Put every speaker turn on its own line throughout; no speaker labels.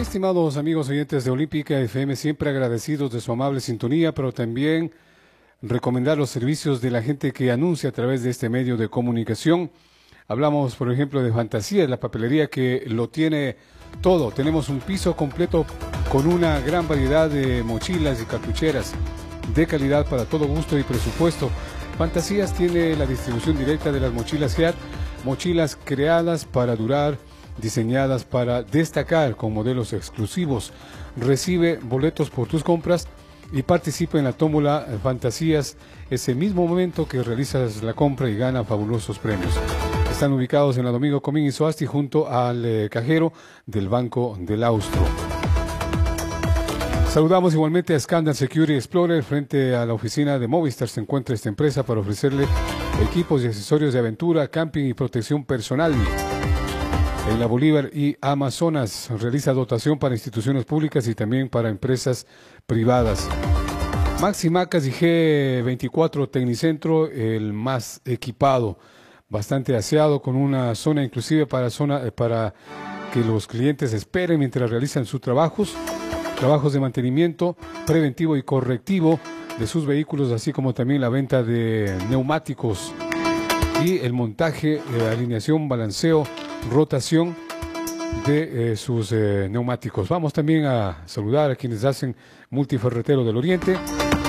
estimados amigos oyentes de Olímpica FM, siempre agradecidos de su amable sintonía, pero también recomendar los servicios de la gente que anuncia a través de este medio de comunicación. Hablamos, por ejemplo, de Fantasías, la papelería que lo tiene todo. Tenemos un piso completo con una gran variedad de mochilas y cartucheras de calidad para todo gusto y presupuesto. Fantasías tiene la distribución directa de las mochilas GEAT, mochilas creadas para durar, diseñadas para destacar con modelos exclusivos. Recibe boletos por tus compras y participa en la tómbola Fantasías ese mismo momento que realizas la compra y gana fabulosos premios. Están ubicados en la Domingo Comín y Soasti junto al cajero del Banco del Austro. Saludamos igualmente a Scandal Security Explorer. Frente a la oficina de Movistar se encuentra esta empresa para ofrecerle equipos y accesorios de aventura, camping y protección personal. En la Bolívar y Amazonas realiza dotación para instituciones públicas y también para empresas privadas. Maximacas y G24 Tecnicentro, el más equipado, bastante aseado, con una zona inclusive para que los clientes esperen mientras realizan sus trabajos de mantenimiento preventivo y correctivo de sus vehículos, así como también la venta de neumáticos y el montaje, alineación, balanceo, rotación de sus neumáticos. Vamos también a saludar a quienes hacen Multiferretero del Oriente,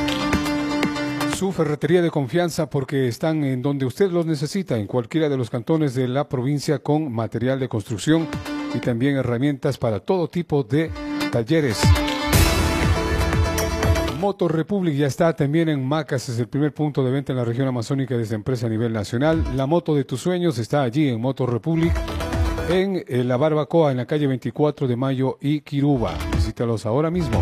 su ferretería de confianza, porque están en donde usted los necesita, en cualquiera de los cantones de la provincia, con material de construcción y también herramientas para todo tipo de talleres. Motor Republic ya está también en Macas, es el primer punto de venta en la región amazónica de esta empresa a nivel nacional. La moto de tus sueños está allí en Motor Republic, en la Barbacoa, en la calle 24 de Mayo y Quiruba. Visítalos ahora mismo.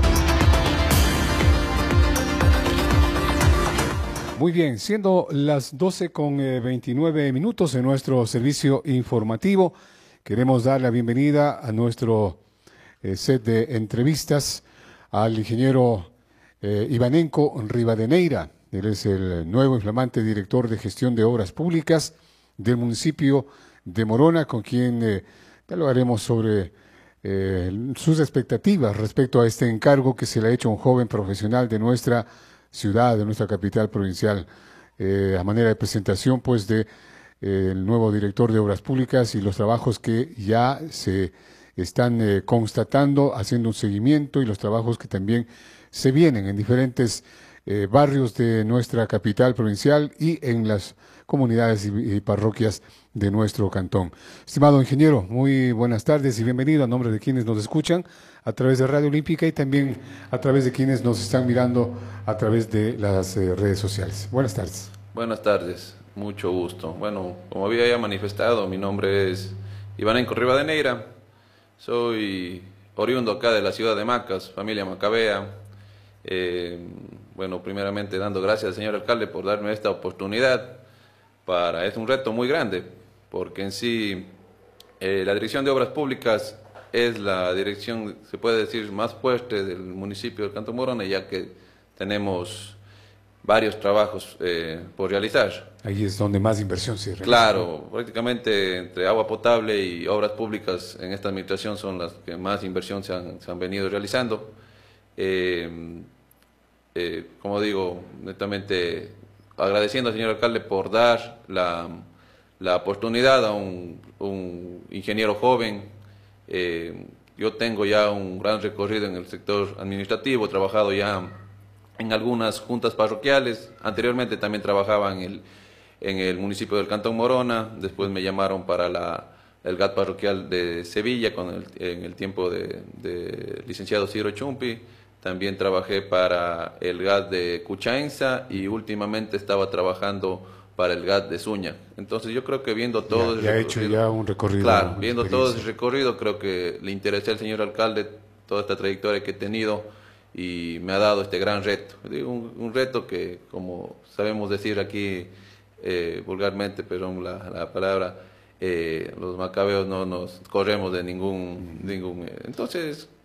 Muy bien, siendo las 12:29 en nuestro servicio informativo, queremos dar la bienvenida a nuestro set de entrevistas al ingeniero Ivanenko Rivadeneira. Él es el nuevo y flamante director de gestión de obras públicas del municipio de Morona, con quien dialogaremos sobre sus expectativas respecto a este encargo que se le ha hecho a un joven profesional de nuestra ciudad, de nuestra capital provincial, a manera de presentación pues de el nuevo director de obras públicas y los trabajos que ya se están constatando, haciendo un seguimiento, y los trabajos que también se vienen en diferentes barrios de nuestra capital provincial y en las comunidades y parroquias de nuestro cantón. Estimado ingeniero, muy buenas tardes y bienvenido a nombre de quienes nos escuchan a través de Radio Olímpica y también a través de quienes nos están mirando a través de las redes sociales. Buenas tardes.
Buenas tardes, mucho gusto. Bueno, como había ya manifestado, mi nombre es Ivanenko Rivadeneira, soy oriundo acá de la ciudad de Macas, familia macabea. Bueno, primeramente dando gracias al señor alcalde por darme esta oportunidad. Es un reto muy grande, porque en sí la Dirección de Obras Públicas es la dirección, se puede decir, más fuerte del municipio del Cantón Morona, ya que tenemos varios trabajos por realizar.
Ahí es donde más inversión se realiza.
Claro, prácticamente entre agua potable y obras públicas en esta administración son las que más inversión se han venido realizando. Como digo, netamente agradeciendo al señor alcalde por dar la oportunidad a un ingeniero joven. Yo tengo ya un gran recorrido en el sector administrativo, he trabajado ya en algunas juntas parroquiales, anteriormente también trabajaba en el municipio del Cantón Morona, después me llamaron para el GAT parroquial de Sevilla en el tiempo de licenciado Ciro Chumpi. También trabajé para el GAT de Cuchaenza y últimamente estaba trabajando para el GAT de Suña. Entonces yo creo que viendo todo
ya he hecho ya un recorrido.
Claro, viendo todo ese recorrido, creo que le interesé al señor alcalde toda esta trayectoria que he tenido y me ha dado este gran reto. Un reto que, como sabemos decir aquí vulgarmente, perdón la palabra, los macabeos no nos corremos de ningún. Entonces